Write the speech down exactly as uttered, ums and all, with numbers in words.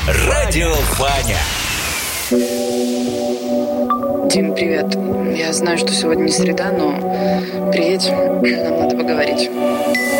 Радио Ваня. Дим, привет. Я знаю, что сегодня не среда, но приедь, нам надо поговорить.